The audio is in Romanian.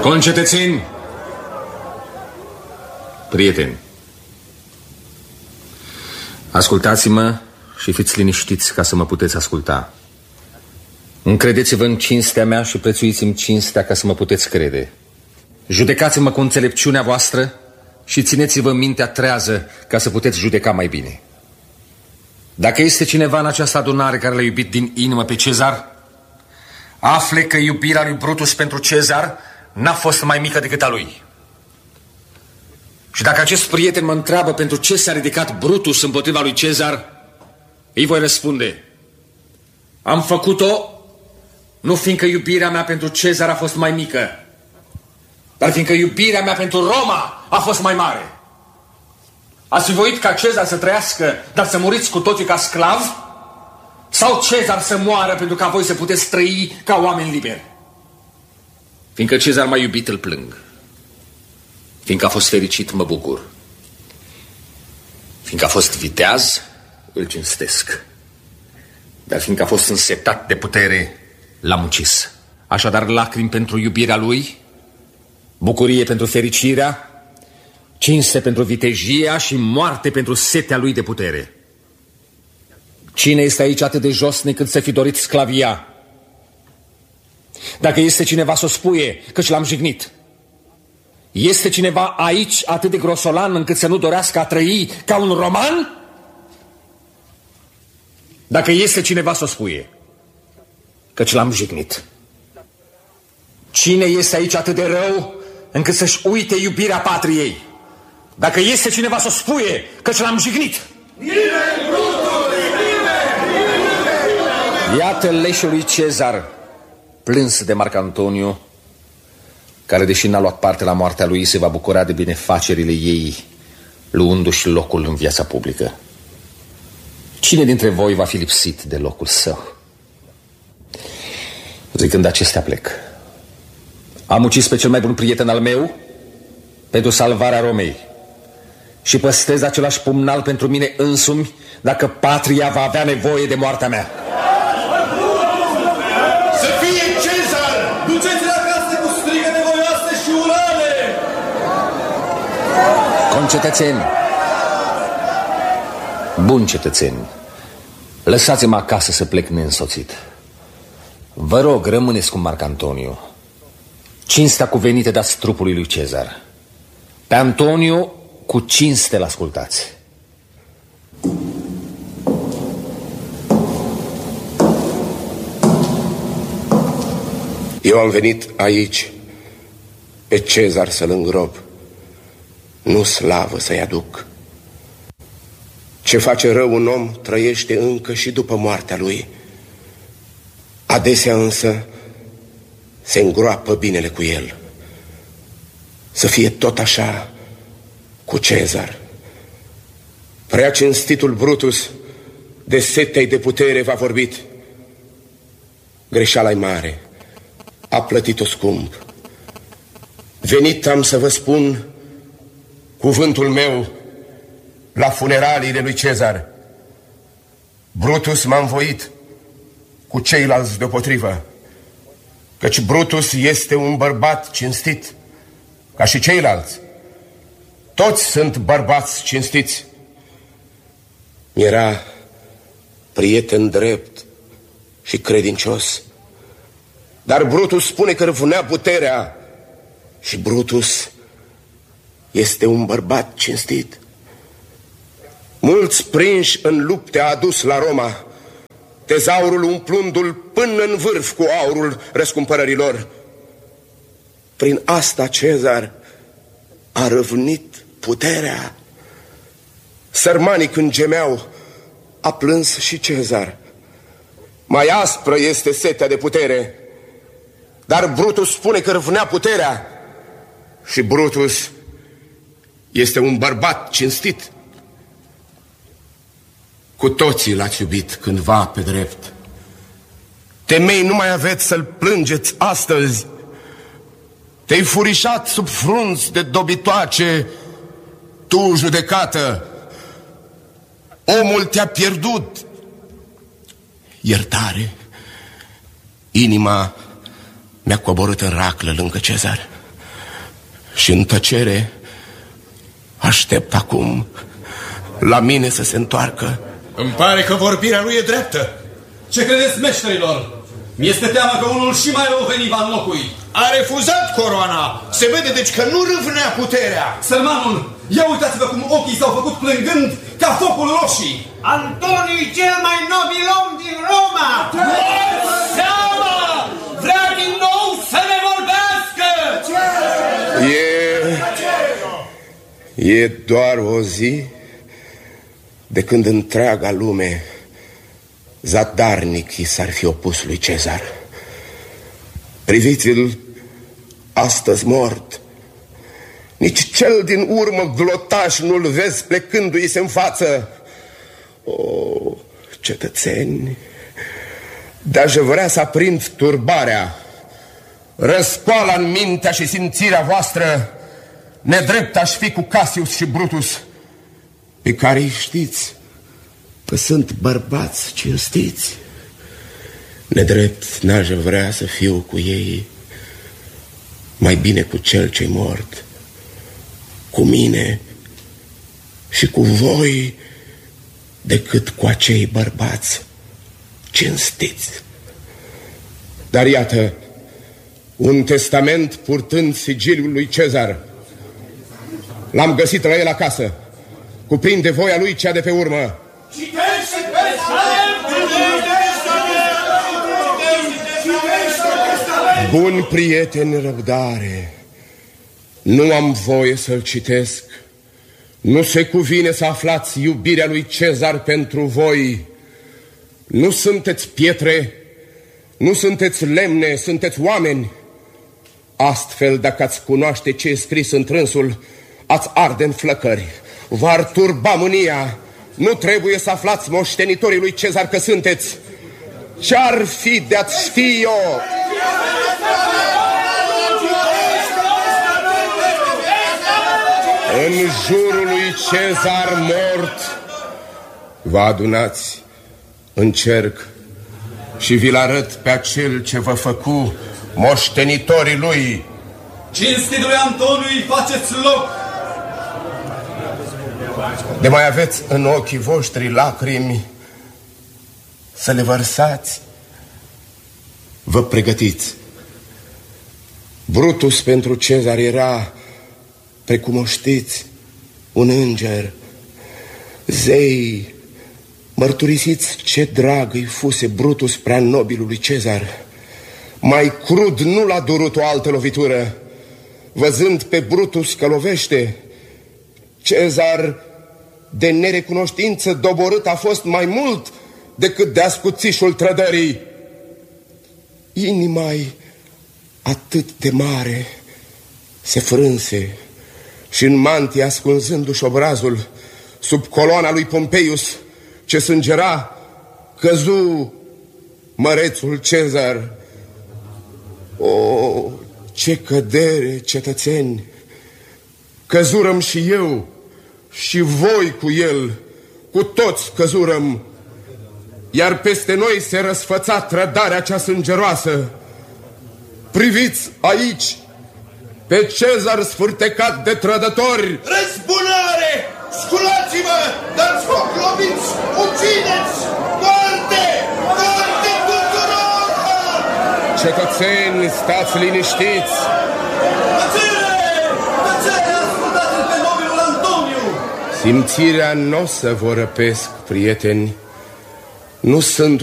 Concetățeni, prieteni, ascultați-mă și fiți liniștiți ca să mă puteți asculta. Încredeți-vă în cinstea mea și prețuiți-mi cinstea ca să mă puteți crede. Judecați-mă cu înțelepciunea voastră și țineți-vă mintea trează ca să puteți judeca mai bine. Dacă este cineva în această adunare care l-a iubit din inimă pe Cezar, afle că iubirea lui Brutus pentru Cezar n-a fost mai mică decât a lui. Și dacă acest prieten mă întreabă pentru ce s-a ridicat Brutus împotriva lui Cezar, îi voi răspunde: am făcut-o nu fiindcă iubirea mea pentru Cezar a fost mai mică, dar fiindcă iubirea mea pentru Roma a fost mai mare. Ați fi voit ca Cezar să trăiască, dar să muriți cu toții ca sclavi? Sau Cezar să moară pentru ca voi să puteți trăi ca oameni liberi? Fiindcă Cezar m-a iubit, îl plâng. Fiindcă a fost fericit, mă bucur. Fiindcă a fost viteaz, îl cinstesc. Dar fiindcă a fost însetat de putere, l-am ucis. Așadar, lacrimi pentru iubirea lui, bucurie pentru fericirea, cinste pentru vitejia și moarte pentru setea lui de putere. Cine este aici atât de josnic cât să fi dorit sclavia? Dacă este cineva să o spuie, căci l-am jignit. Este cineva aici atât de grosolan încât să nu dorească a trăi ca un roman? Dacă este cineva să o spuie, căci l-am jignit. Cine este aici atât de rău încât să-și uite iubirea patriei? Dacă este cineva să o spuie, căci l-am jignit. Iată leșul lui Cezar, plâns de Marc Antoniu, care, deși n-a luat parte la moartea lui, se va bucura de binefacerile ei, luându-și locul în viața publică. Cine dintre voi va fi lipsit de locul său? Zicând acestea, plec. Am ucis pe cel mai bun prieten al meu pentru salvarea Romei și păstrez același pumnal pentru mine însumi dacă patria va avea nevoie de moartea mea. Să fie Cezar! Duceți-l acasă cu strigăte voioase și urale! Concetățeni, buni cetățeni, lăsați-mă acasă să plec neînsoțit. Vă rog, rămâneți cu Marc Antoniu. Cinstea cuvenită dați trupului lui Cezar. Pe Antoniu cu cinste l-ascultați. Eu am venit aici pe Cezar să-l îngrop, nu slavă să-i aduc. Ce face rău un om trăiește încă și după moartea lui. Adesea însă se îngroapă binele cu el. Să fie tot așa cu Cezar. Prea cinstitul Brutus de setea de putere v-a vorbit. Greșeala-i mare, a plătit-o scump. Venit am să vă spun cuvântul meu la funeraliile lui Cezar. Brutus m-a învoit cu ceilalți deopotrivă, căci Brutus este un bărbat cinstit, ca și ceilalți. Toți sunt bărbați cinstiți. Era prieten drept și credincios, dar Brutus spune că răvânea puterea și Brutus este un bărbat cinstit. Mulți prinși în lupte a adus la Roma, tezaurul umplându-l până în vârf cu aurul răscumpărărilor. Prin asta Cezar a răvnit puterea. Sărmanii când gemeau, a plâns și Cezar. Mai aspră este setea de putere, dar Brutus spune că răvnea puterea și Brutus este un bărbat cinstit. Cu toții l-ați iubit cândva pe drept. Temei nu mai aveți să-l plângeți astăzi. Te-ai furișat sub frunți de dobitoace, tu, judecată. Omul te-a pierdut. Iertare. Inima mi-a coborât în raclă lângă Cezar. Și în tăcere aștept acum la mine să se întoarcă. Îmi pare că vorbirea lui e dreaptă. Ce credeți, meșterilor? Mi-este teamă că unul și mai rău veni va înlocui. A refuzat coroana. Se vede deci că nu râvnea puterea. Sărmanul, ia uitați-vă cum ochii s-au făcut plângând ca focul roșii. Antoniu e cel mai nobil om din Roma! Seama! Vrea din nou să ne vorbească! E doar o zi de când întreaga lume zadarnic i s-ar fi opus lui Cezar. Priviți-l astăzi mort. Nici cel din urmă glotaș nu-l vezi plecându-i-se în față. O, cetățeni, de-aș vrea să aprind turbarea, răscoala în mintea și simțirea voastră, nedrept aș fi cu Cassius și Brutus, pe care îi știți că sunt bărbați cinstiți. Nedrept n-aș vrea să fiu cu ei, mai bine cu cel ce-i mort, cu mine și cu voi, decât cu acei bărbați cinstiți. Dar iată, un testament purtând sigiliul lui Cezar. L-am găsit la el acasă. Cuprinde voia lui cea de pe urmă. Bun prieten, răbdare. Nu am voie să-l citesc. Nu se cuvine să aflați iubirea lui Cezar pentru voi. Nu sunteți pietre, nu sunteți lemne, sunteți oameni. Astfel, dacă ați cunoaște ce e scris în trânsul, ați arde în flăcări, v-ar turba mânia. Nu trebuie să aflați, moștenitorii lui Cezar, că sunteți. Ce-ar fi de-ați fi eu? În jurul lui Cezar mort vă adunați în cerc și vi-l arăt pe acel ce vă făcu moștenitorii lui. Cinstitului Antoniu îi faceți loc. De mai aveți în ochii voștri lacrimi să le vărsați, vă pregătiți. Brutus pentru Cezar era, precum o știți, un înger. Zei, mărturisiți ce drag îi fuse Brutus prea nobilului Cezar. Mai crud nu l-a durut o altă lovitură. Văzând pe Brutus că lovește, Cezar de nerecunoștință doborât a fost mai mult decât de ascuțișul trădării. Inima-i atât de mare se frânse și în mantie, ascunzându-și obrazul sub coloana lui Pompeius ce sângera, căzu mărețul Cezar. O, ce cădere, cetățeni! Căzurăm și eu și voi cu el, cu toți căzurăm. Iar peste noi se răsfăța trădarea cea sângeroasă. Priviți aici pe Cezar sfârtecat de trădători. Răzbunare! Sculați-vă! Dați foc, loviți! Ucideți! Moarte! Moarte tuturor! Cetățeni, stați liniștiți! Tăcere! Ascultați-l pe nobilul Antoniu! Simțirea n-o să vă răpesc, prieteni. Nu sunt